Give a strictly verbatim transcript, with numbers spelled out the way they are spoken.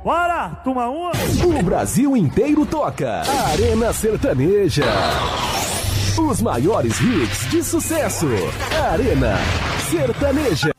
Bora, toma uma. O Brasil inteiro toca. Arena Sertaneja. Os maiores hits de sucesso. Arena Sertaneja.